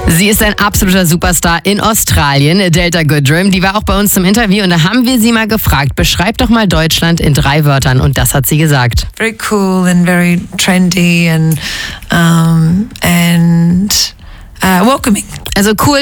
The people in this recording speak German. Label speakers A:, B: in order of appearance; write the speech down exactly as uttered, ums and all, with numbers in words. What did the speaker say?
A: Sie ist ein absoluter Superstar in Australien, Delta Goodrem. Die war auch bei uns zum Interview und da haben wir sie mal gefragt, beschreib doch mal Deutschland in drei Wörtern. Und das hat sie gesagt.
B: Very cool and very trendy and, um, and uh, welcoming.
A: Also cool,